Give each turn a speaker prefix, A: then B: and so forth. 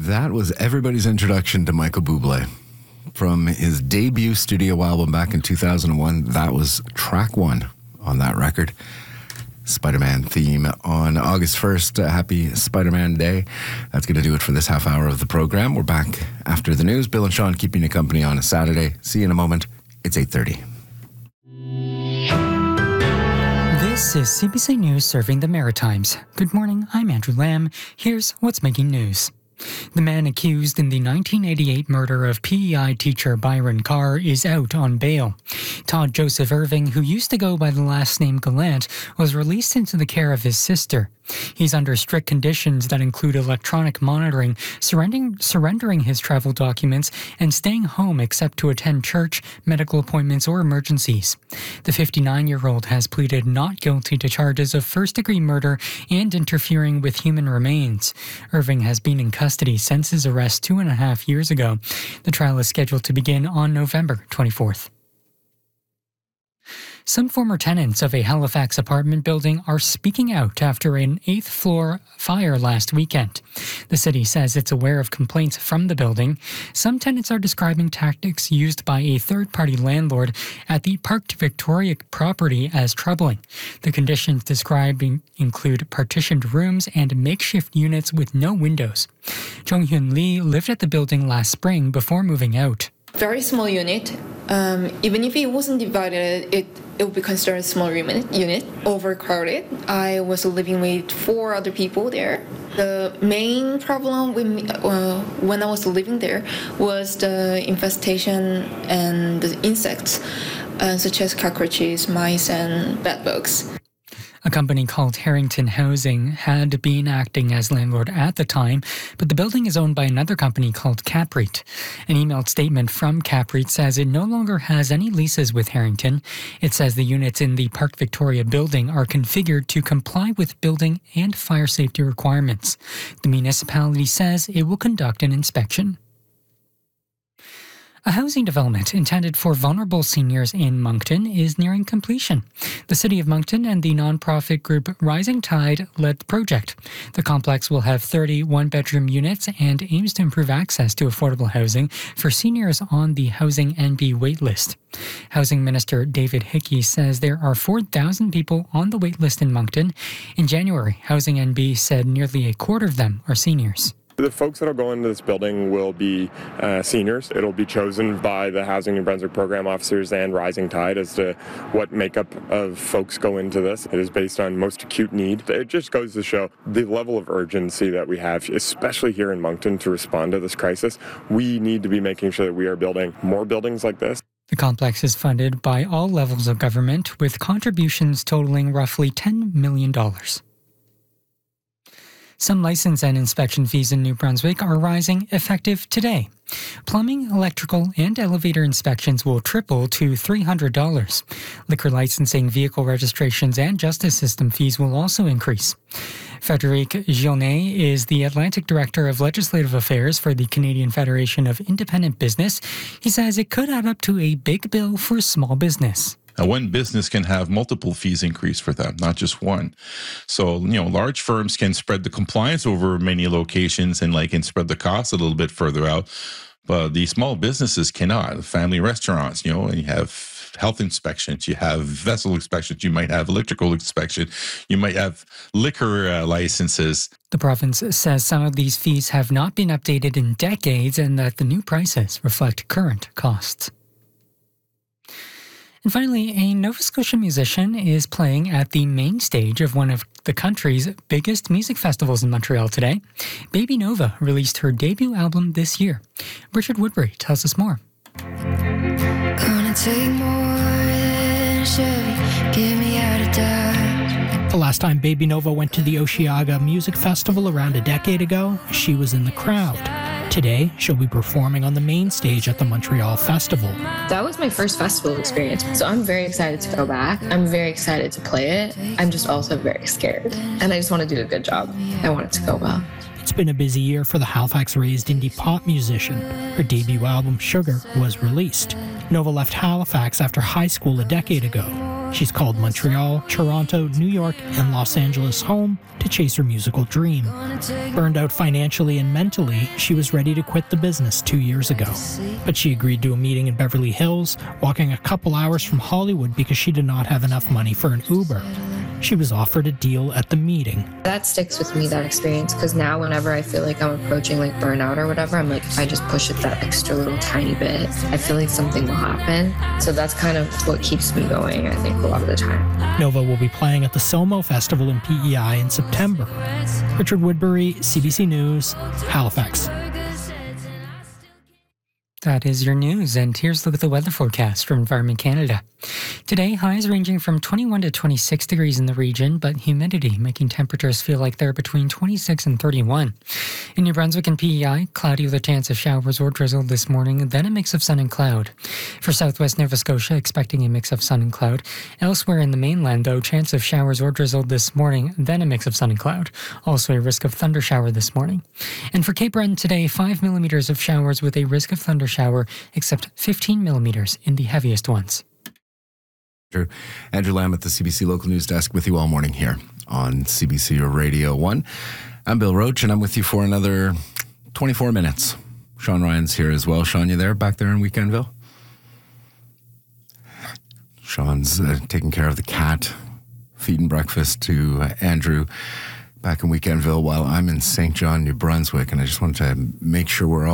A: That was everybody's introduction to Michael Bublé. From his debut studio album back in 2001, that was track one on that record. Spider-Man theme on August 1st. Happy Spider-Man Day. That's going to do it for this half hour of the program. We're back after the news. Bill and Sean keeping you company on a Saturday. See you in a moment. It's 8:30.
B: This is CBC News serving the Maritimes. Good morning, I'm Andrew Lamb. Here's what's making news. The man accused in the 1988 murder of PEI teacher Byron Carr is out on bail. Todd Joseph Irving, who used to go by the last name Gallant, was released into the care of his sister. He's under strict conditions that include electronic monitoring, surrendering his travel documents, and staying home except to attend church, medical appointments, or emergencies. The 59-year-old has pleaded not guilty to charges of first-degree murder and interfering with human remains. Irving has been in custody since his arrest 2.5 years ago. The trial is scheduled to begin on November 24th. Some former tenants of a Halifax apartment building are speaking out after an 8th-floor fire last weekend. The city says it's aware of complaints from the building. Some tenants are describing tactics used by a third-party landlord at the Park Victoria property as troubling. The conditions described include partitioned rooms and makeshift units with no windows. Jong-Hyun Lee lived at the building last spring before moving out.
C: Very small unit. Even if it wasn't divided, it would be considered a small unit. Overcrowded. I was living with 4 other people there. The main problem with me, when I was living there was the infestation and the insects, such as cockroaches, mice, and bedbugs.
B: A company called Harrington Housing had been acting as landlord at the time, but the building is owned by another company called CapREIT. An emailed statement from CapREIT says it no longer has any leases with Harrington. It says the units in the Park Victoria building are configured to comply with building and fire safety requirements. The municipality says it will conduct an inspection. A housing development intended for vulnerable seniors in Moncton is nearing completion. The City of Moncton and the nonprofit group Rising Tide led the project. The complex will have 30 one-bedroom units and aims to improve access to affordable housing for seniors on the Housing NB waitlist. Housing Minister David Hickey says there are 4,000 people on the waitlist in Moncton. In January, Housing NB said nearly a quarter of them are seniors.
D: The folks that will go into this building will be seniors. It'll be chosen by the Housing New Brunswick program officers and Rising Tide as to what makeup of folks go into this. It is based on most acute need. It just goes to show the level of urgency that we have, especially here in Moncton, to respond to this crisis. We need to be making sure that we are building more buildings like this.
B: The complex is funded by all levels of government, with contributions totaling roughly $10 million. Some license and inspection fees in New Brunswick are rising effective today. Plumbing, electrical, and elevator inspections will triple to $300. Liquor licensing, vehicle registrations, and justice system fees will also increase. Frédéric Gionnet is the Atlantic Director of Legislative Affairs for the Canadian Federation of Independent Business. He says it could add up to a big bill for small business.
E: One business can have multiple fees increase for them, not just one. So, large firms can spread the compliance over many locations and can spread the costs a little bit further out. But the small businesses cannot. Family restaurants, and you have health inspections, you have vessel inspections, you might have electrical inspection, you might have liquor licenses.
B: The province says some of these fees have not been updated in decades and that the new prices reflect current costs. And finally, a Nova Scotia musician is playing at the main stage of one of the country's biggest music festivals in Montreal today. Baby Nova released her debut album this year. Richard Woodbury tells us more.
F: Gonna take more than a Chevy, get me out of Dodge.
G: The last time Baby Nova went to the Osheaga Music Festival around a decade ago, she was in the crowd. Today, she'll be performing on the main stage at the Montreal Festival.
H: That was my first festival experience, so I'm very excited to go back. I'm very excited to play it. I'm just also very scared, and I just want to do a good job. I want it to go well.
G: It's been a busy year for the Halifax-raised indie pop musician. Her debut album, Sugar, was released. Nova left Halifax after high school a decade ago. She's called Montreal, Toronto, New York, and Los Angeles home to chase her musical dream. Burned out financially and mentally, she was ready to quit the business 2 years ago. But she agreed to a meeting in Beverly Hills, walking a couple hours from Hollywood because she did not have enough money for an Uber. She was offered a deal at the meeting.
H: That sticks with me, that experience, because now whenever I feel like I'm approaching like burnout or whatever, I'm like, if I just push it that extra little tiny bit, I feel like something will happen. So that's kind of what keeps me going, I think, a lot of the time.
G: Nova will be playing at the SOMO Festival in PEI in September. Richard Woodbury, CBC News, Halifax.
B: That is your news, and here's a look at the weather forecast from Environment Canada. Today, highs ranging from 21 to 26 degrees in the region, but humidity making temperatures feel like they're between 26 and 31. In New Brunswick and PEI, cloudy with a chance of showers or drizzle this morning, then a mix of sun and cloud. For southwest Nova Scotia, expecting a mix of sun and cloud. Elsewhere in the mainland, though, chance of showers or drizzle this morning, then a mix of sun and cloud. Also a risk of thunder shower this morning. And for Cape Breton today, 5 millimeters of showers with a risk of thunder shower, except 15 millimeters in the heaviest ones.
A: Andrew Lamb at the CBC Local News Desk with you all morning here on CBC Radio 1. I'm Bill Roach, and I'm with you for another 24 minutes. Sean Ryan's here as well. Sean, you there? Back there in Weekendville? Sean's taking care of the cat, feeding breakfast to Andrew back in Weekendville while I'm in St. John, New Brunswick, and I just wanted to make sure we're all